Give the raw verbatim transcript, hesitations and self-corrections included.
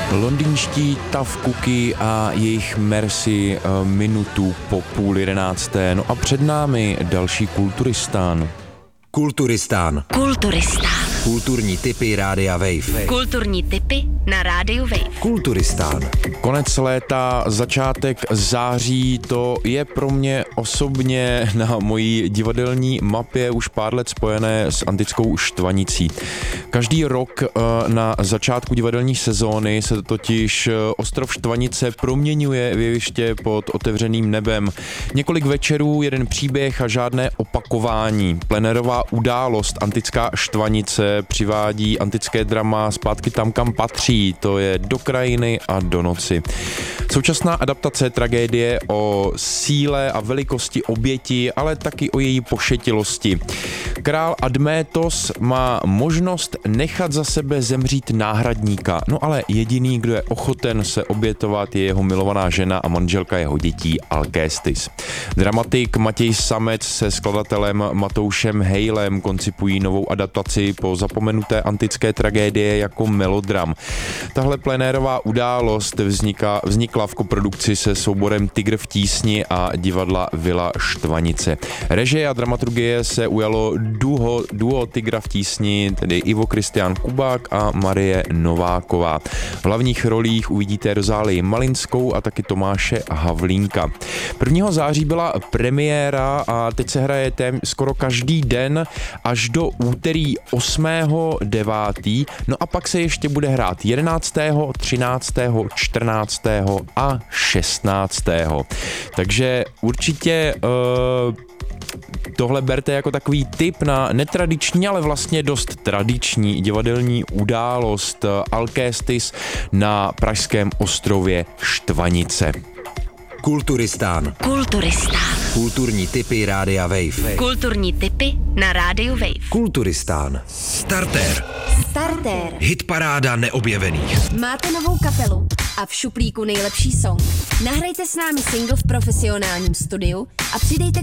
Londýnští Tough Cookie a jejich Mercy minutu po půl jedenácté. No a před námi další Kulturistán. Kulturistán. Kulturistán. Kulturní tipy Rádia Wave. Kulturní tipy na Rádiu Wave. Kulturistán. Konec léta, začátek září, to je pro mě osobně na mojí divadelní mapě už pár let spojené s antickou Štvanicí. Každý rok na začátku divadelní sezóny se totiž ostrov Štvanice proměňuje v jeviště pod otevřeným nebem. Několik večerů, jeden příběh a žádné opakování. Plenérová událost antická Štvanice přivádí antické drama zpátky tam, kam patří, to je do krajiny a do noci. Současná adaptace tragédie o síle a velikosti oběti, ale taky o její pošetilosti. Král Admétos má možnost nechat za sebe zemřít náhradníka, no ale jediný, kdo je ochoten se obětovat, je jeho milovaná žena a manželka jeho dětí Alcestis. Dramatik Matěj Samec se skladatelem Matoušem Hejlem koncipují novou adaptaci po zapomenuté antické tragédie jako melodram. Tahle plenérová událost vzniká, vznikla v koprodukci se souborem Tygr v tísni a divadla Vila Štvanice. Režie a dramaturgie se ujalo duo, duo Tygra v tísni, tedy Ivo Kristián Kubák a Marie Nováková. V hlavních rolích uvidíte Rozálii Malinskou a taky Tomáše Havlínka. prvního září byla premiéra a teď se hraje tém skoro každý den až do úterý osmého devátého No a pak se ještě bude hrát jedenáctého, třináctého, čtrnáctého a šestnáctého Takže určitě uh, tohle berte jako takový tip na netradiční, ale vlastně dost tradiční divadelní událost Alcestis na pražském ostrově Štvanice. Kulturistán. Kulturistán. Kulturní tipy Rádia Wave. Kulturní tipy na Rádiu Wave. Kulturistán. Starter. Starter. Hitparáda neobjevených. Máte novou kapelu a v šuplíku nejlepší song. Nahrajte s námi single v profesionálním studiu a přidejte